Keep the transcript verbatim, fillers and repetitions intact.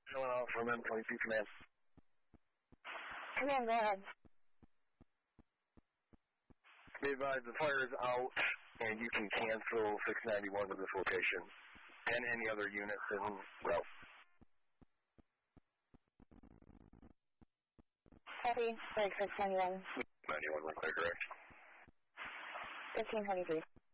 Going off from M twenty-two command. Command, go ahead. Be advised, the fire is out, and you can cancel six ninety-one to this location and any other units in route. Copy, break six ninety-one. ninety-one, we're clear, direct. fifteen twenty-three.